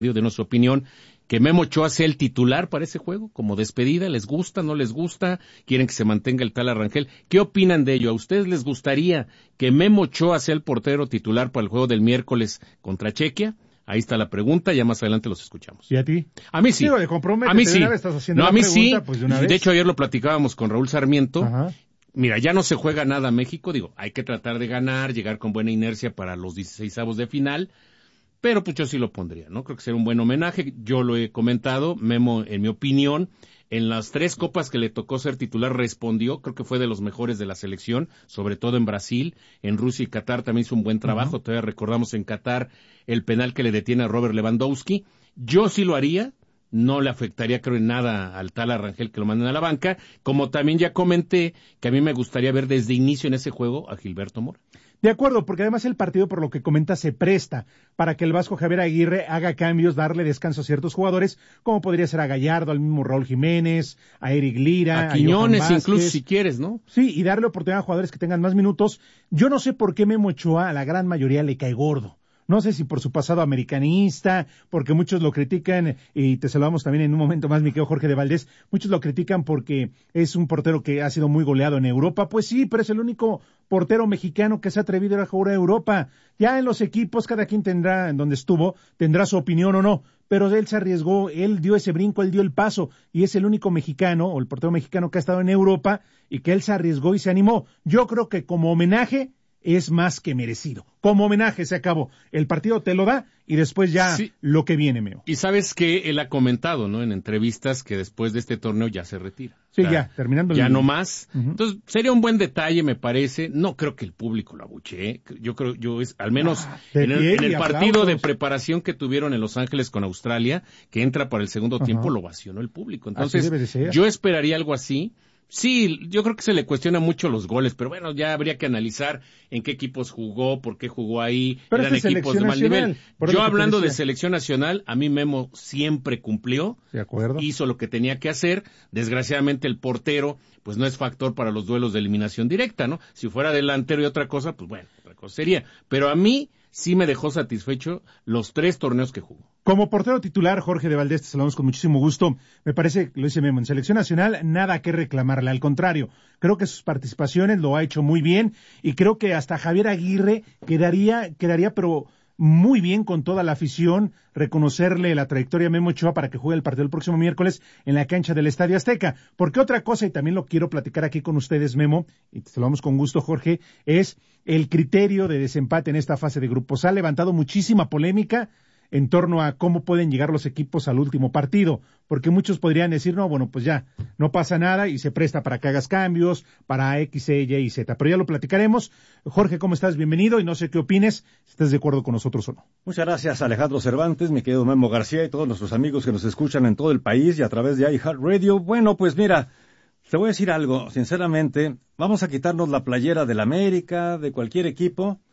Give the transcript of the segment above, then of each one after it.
de nuestra opinión, que Memo Ochoa sea el titular para ese juego, como despedida. ¿Les gusta, no les gusta? ¿Quieren que se mantenga el Tala Rangel? ¿Qué opinan de ello? ¿A ustedes les gustaría que Memo Ochoa sea el portero titular para el juego del miércoles contra Chequia? Ahí está la pregunta, ya más adelante los escuchamos. ¿Y a ti? A mí sí. Digo, a mí sí. No, a mí sí. Pues de hecho, ayer lo platicábamos con Raúl Sarmiento. Ajá. Mira, ya no se juega nada a México. Digo, hay que tratar de ganar, llegar con buena inercia para los 16avos de final. Pero pues yo sí lo pondría, ¿no? Creo que sería un buen homenaje. Yo lo he comentado, Memo, en mi opinión, en las 3 copas que le tocó ser titular respondió, creo que fue de los mejores de la selección, sobre todo en Brasil, en Rusia y Qatar también hizo un buen trabajo. Uh-huh. Todavía recordamos en Qatar el penal que le detiene a Robert Lewandowski. Yo sí lo haría, no le afectaría creo en nada al Tala Rangel que lo manden a la banca, como también ya comenté que a mí me gustaría ver desde inicio en ese juego a Gilberto Mora. De acuerdo, porque además el partido, por lo que comenta, se presta para que el Vasco Javier Aguirre haga cambios, darle descanso a ciertos jugadores, como podría ser a Gallardo, al mismo Raúl Jiménez, a Eric Lira, a Quiñones, incluso si quieres, ¿no? Sí, y darle oportunidad a jugadores que tengan más minutos. Yo no sé por qué Memo Ochoa a la gran mayoría le cae gordo. No sé si por su pasado americanista, porque muchos lo critican, y te saludamos también en un momento más, mi querido Jorge de Valdés, muchos lo critican porque es un portero que ha sido muy goleado en Europa. Pues sí, pero es el único portero mexicano que se ha atrevido a ir a jugar a Europa. Ya en los equipos, cada quien tendrá, en donde estuvo, tendrá su opinión o no, pero él se arriesgó, él dio ese brinco, él dio el paso, y es el único mexicano, o el portero mexicano que ha estado en Europa, y que él se arriesgó y se animó. Yo creo que como homenaje es más que merecido. Como homenaje se acabó. El partido te lo da y después ya sí. Lo que viene, Meo. Y sabes que él ha comentado, ¿no? En entrevistas que después de este torneo ya se retira. Sí, o sea, ya, terminando. Ya no más. Uh-huh. Entonces, sería un buen detalle, me parece. No creo que el público lo abuchee. Yo es, al menos en el partido de preparación que tuvieron en Los Ángeles con Australia, que entra para el segundo tiempo, lo vacionó el público. Entonces, yo esperaría algo así. Sí, yo creo que se le cuestiona mucho los goles, pero bueno, ya habría que analizar en qué equipos jugó, por qué jugó ahí, pero eran equipos de mal nivel. Yo hablando de selección nacional, a mí Memo siempre cumplió, de acuerdo, hizo lo que tenía que hacer. Desgraciadamente el portero, pues no es factor para los duelos de eliminación directa, ¿no? Si fuera delantero y otra cosa, pues bueno, otra cosa sería. Pero a mí sí me dejó satisfecho los 3 torneos que jugó. Como portero titular, Jorge de Valdés, te saludamos con muchísimo gusto. Me parece, lo dice Memo, en selección nacional nada que reclamarle, al contrario, creo que sus participaciones lo ha hecho muy bien y creo que hasta Javier Aguirre quedaría pero muy bien con toda la afición, reconocerle la trayectoria a Memo Ochoa para que juegue el partido el próximo miércoles en la cancha del Estadio Azteca. Porque otra cosa, y también lo quiero platicar aquí con ustedes, Memo, y te saludamos con gusto, Jorge, es el criterio de desempate en esta fase de grupos. Ha levantado muchísima polémica en torno a cómo pueden llegar los equipos al último partido, porque muchos podrían decir, no, bueno, pues ya, no pasa nada y se presta para que hagas cambios, para X, Y y Z, pero ya lo platicaremos. Jorge, ¿cómo estás? Bienvenido y no sé qué opines, si estás de acuerdo con nosotros o no. Muchas gracias, Alejandro Cervantes, mi querido Memo García y todos nuestros amigos que nos escuchan en todo el país y a través de iHeartRadio. Bueno, pues mira, te voy a decir algo, sinceramente, vamos a quitarnos la playera del América, de cualquier equipo,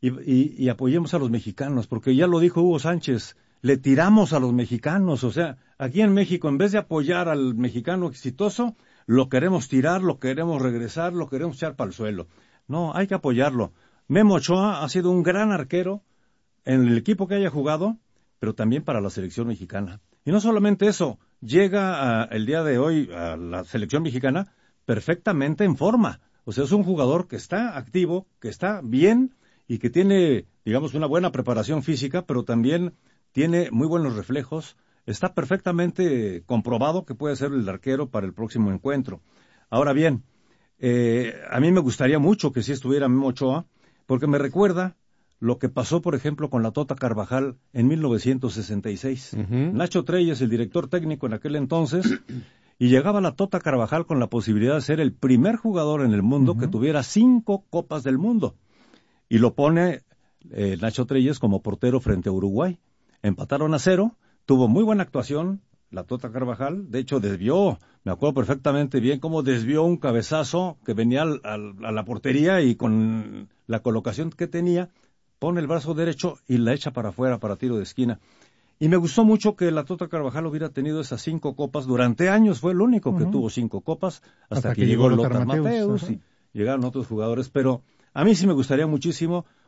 y apoyemos a los mexicanos, porque ya lo dijo Hugo Sánchez, le tiramos a los mexicanos, o sea, aquí en México, en vez de apoyar al mexicano exitoso, lo queremos tirar, lo queremos regresar, lo queremos echar para el suelo. No, hay que apoyarlo. Memo Ochoa ha sido un gran arquero en el equipo que haya jugado, pero también para la selección mexicana. Y no solamente eso, llega el día de hoy a la selección mexicana perfectamente en forma. O sea, es un jugador que está activo, que está bien, y que tiene, digamos, una buena preparación física, pero también tiene muy buenos reflejos. Está perfectamente comprobado que puede ser el arquero para el próximo encuentro. Ahora bien, a mí me gustaría mucho que sí estuviera Memo Ochoa, porque me recuerda lo que pasó, por ejemplo, con la Tota Carvajal en 1966. Uh-huh. Nacho Treyes, el director técnico en aquel entonces, y llegaba la Tota Carvajal con la posibilidad de ser el primer jugador en el mundo que tuviera 5 Copas del Mundo. Y lo pone Nacho Treyes como portero frente a Uruguay. Empataron a 0, tuvo muy buena actuación la Tota Carvajal, de hecho desvió, me acuerdo perfectamente bien cómo desvió un cabezazo que venía a la portería y con la colocación que tenía, pone el brazo derecho y la echa para afuera para tiro de esquina. Y me gustó mucho que la Tota Carvajal hubiera tenido esas 5 copas, durante años fue el único que tuvo 5 copas, hasta que llegó Lothar Matthäus y llegaron otros jugadores, pero a mí sí me gustaría muchísimo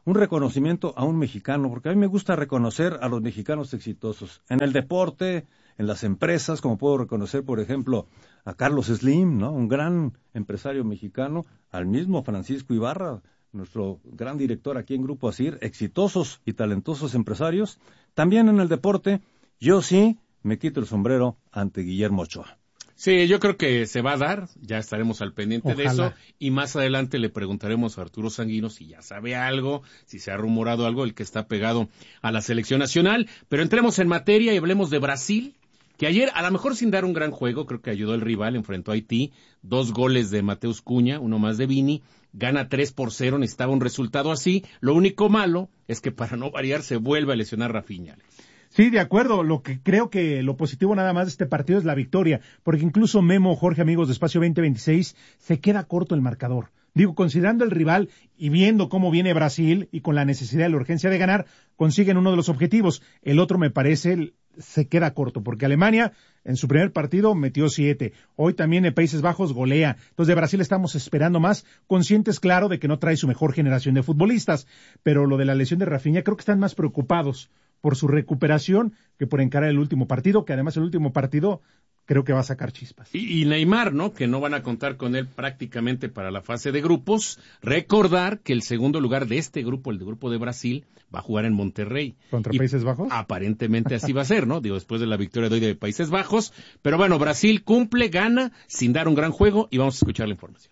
un reconocimiento a un mexicano, porque a mí me gusta reconocer a los mexicanos exitosos en el deporte, en las empresas, como puedo reconocer, por ejemplo, a Carlos Slim, ¿no? Un gran empresario mexicano, al mismo Francisco Ibarra, nuestro gran director aquí en Grupo ASIR, exitosos y talentosos empresarios. También en el deporte, yo sí me quito el sombrero ante Guillermo Ochoa. Sí, yo creo que se va a dar, ya estaremos al pendiente de eso, y más adelante le preguntaremos a Arturo Sanguino si ya sabe algo, si se ha rumorado algo, el que está pegado a la selección nacional. Pero entremos en materia y hablemos de Brasil, que ayer, a lo mejor sin dar un gran juego, creo que ayudó el rival, enfrentó a Haití, 2 goles de Mateus Cunha, 1 más de Vini, gana 3-0, necesitaba un resultado así. Lo único malo es que para no variar se vuelve a lesionar Rafinha. Sí, de acuerdo. Lo que creo que lo positivo nada más de este partido es la victoria, porque incluso Memo, Jorge, amigos de Espacio 2026, se queda corto el marcador. Digo, considerando el rival y viendo cómo viene Brasil y con la necesidad y la urgencia de ganar, consiguen uno de los objetivos. El otro, me parece, se queda corto, porque Alemania en su primer partido metió 7. Hoy también en Países Bajos golea. Entonces de Brasil estamos esperando más, conscientes, claro, de que no trae su mejor generación de futbolistas. Pero lo de la lesión de Rafinha, creo que están más preocupados por su recuperación que por encarar el último partido, que además el último partido creo que va a sacar chispas. Y Neymar, ¿no? Que no van a contar con él prácticamente para la fase de grupos. Recordar que el segundo lugar de este grupo, el de grupo de Brasil, va a jugar en Monterrey. ¿Contra Países Bajos? Aparentemente así va a ser, ¿no? Digo, después de la victoria de hoy de Países Bajos. Pero bueno, Brasil cumple, gana, sin dar un gran juego, y vamos a escuchar la información.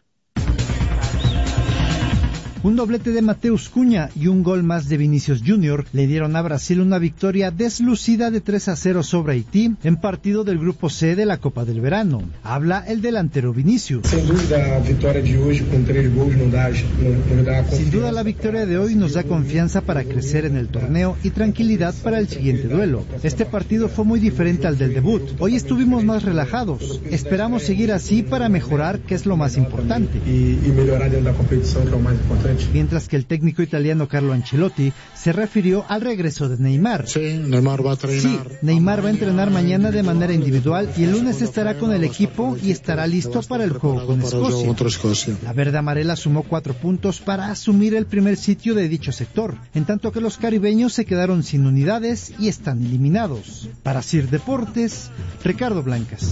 Un doblete de Mateus Cunha y un gol más de Vinicius Jr. le dieron a Brasil una victoria deslucida de 3-0 sobre Haití en partido del Grupo C de la Copa del Verano. Habla el delantero Vinicius. Sin duda la victoria de hoy nos da confianza para crecer en el torneo y tranquilidad para el siguiente duelo. Este partido fue muy diferente al del debut. Hoy estuvimos más relajados. Esperamos seguir así para mejorar, que es lo más importante. Mientras que el técnico italiano Carlo Ancelotti se refirió al regreso de Neymar. Sí, Neymar va a entrenar mañana de manera individual y el lunes estará con el equipo y estará listo para el juego con Escocia. La verde amarela sumó 4 puntos para asumir el primer sitio de dicho sector, en tanto que los caribeños se quedaron sin unidades y están eliminados. Para CIR Deportes, Ricardo Blancas.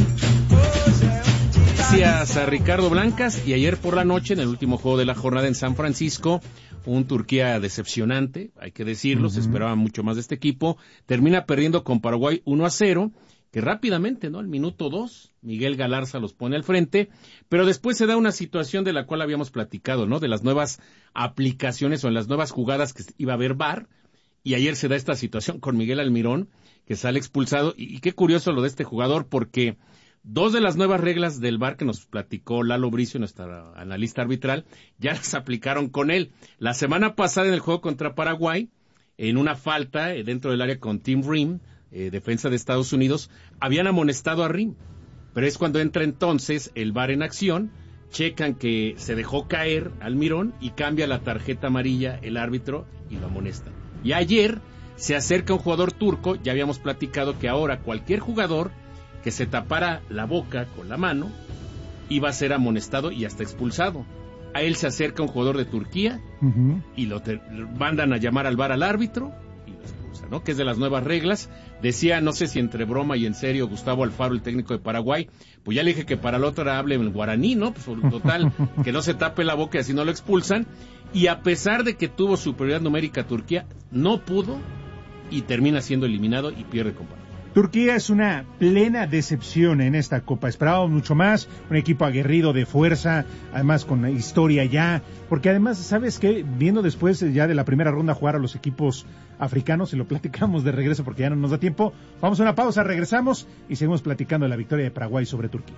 Gracias a Ricardo Blancas. Y ayer por la noche, en el último juego de la jornada en San Francisco, un Turquía decepcionante, hay que decirlo, se esperaba mucho más de este equipo, termina perdiendo con Paraguay 1-0, que rápidamente, ¿no? Al minuto 2, Miguel Galarza los pone al frente, pero después se da una situación de la cual habíamos platicado, ¿no? De las nuevas aplicaciones o en las nuevas jugadas que iba a haber VAR, y ayer se da esta situación con Miguel Almirón, que sale expulsado, y qué curioso lo de este jugador, porque 2 de las nuevas reglas del VAR que nos platicó Lalo Bricio, nuestra analista arbitral, ya las aplicaron con él. La semana pasada en el juego contra Paraguay, en una falta dentro del área con Tim Ream, defensa de Estados Unidos, habían amonestado a Ream. Pero es cuando entra entonces el VAR en acción, checan que se dejó caer Almirón y cambia la tarjeta amarilla el árbitro y lo amonesta. Y ayer se acerca un jugador turco, ya habíamos platicado que ahora cualquier jugador que se tapara la boca con la mano iba a ser amonestado y hasta expulsado. A él se acerca un jugador de Turquía y lo mandan a llamar al VAR al árbitro y lo expulsan, ¿no? Que es de las nuevas reglas. Decía, no sé si entre broma y en serio, Gustavo Alfaro, el técnico de Paraguay, pues ya le dije que para la otra hable en guaraní, ¿no? Pues total, que no se tape la boca y así no lo expulsan. Y a pesar de que tuvo superioridad numérica Turquía, no pudo y termina siendo eliminado y pierde con Paraguay. Turquía es una plena decepción en esta Copa. Esperábamos mucho más, un equipo aguerrido de fuerza, además con historia ya, porque además, ¿sabes qué? Viendo después ya de la primera ronda jugar a los equipos africanos, y lo platicamos de regreso porque ya no nos da tiempo, vamos a una pausa, regresamos y seguimos platicando de la victoria de Paraguay sobre Turquía.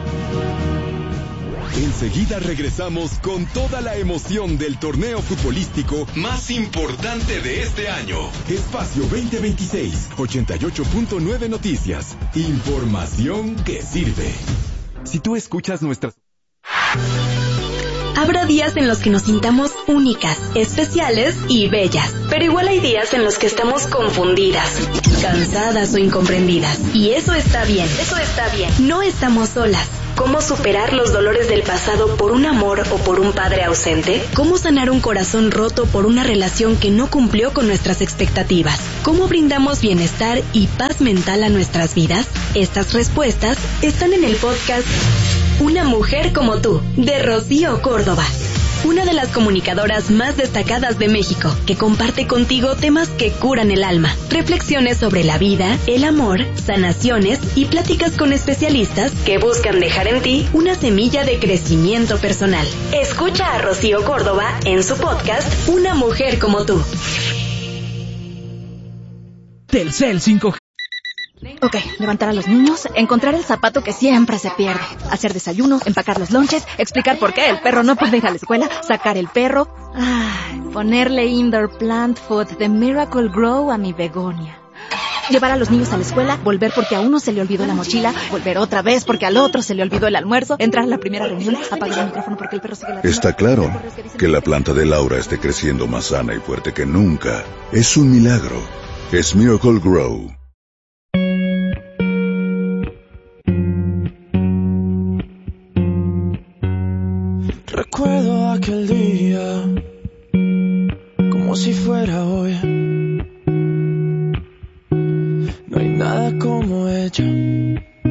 Enseguida regresamos con toda la emoción del torneo futbolístico más importante de este año. Espacio 2026, 88.9 Noticias. Información que sirve. Si tú escuchas nuestras... Habrá días en los que nos sintamos únicas, especiales y bellas. Pero igual hay días en los que estamos confundidas, cansadas o incomprendidas. Y eso está bien. No estamos solas. ¿Cómo superar los dolores del pasado por un amor o por un padre ausente? ¿Cómo sanar un corazón roto por una relación que no cumplió con nuestras expectativas? ¿Cómo brindamos bienestar y paz mental a nuestras vidas? Estas respuestas están en el podcast Una mujer como tú, de Rocío Córdoba. Una de las comunicadoras más destacadas de México, que comparte contigo temas que curan el alma, reflexiones sobre la vida, el amor, sanaciones y pláticas con especialistas que buscan dejar en ti una semilla de crecimiento personal. Escucha a Rocío Córdoba en su podcast Una mujer como tú. Telcel 5G. Ok, levantar a los niños, encontrar el zapato que siempre se pierde, hacer desayuno, empacar los lonches, explicar por qué el perro no puede ir a la escuela, sacar el perro, ponerle indoor plant food de Miracle Grow a mi begonia. Llevar a los niños a la escuela, volver porque a uno se le olvidó la mochila, volver otra vez porque al otro se le olvidó el almuerzo, entrar a la primera reunión, apagar el micrófono porque el perro sigue la... Está claro que la planta de Laura esté creciendo más sana y fuerte que nunca. Es un milagro. Es Miracle Grow. Recuerdo aquel día como si fuera hoy. No hay nada como ella.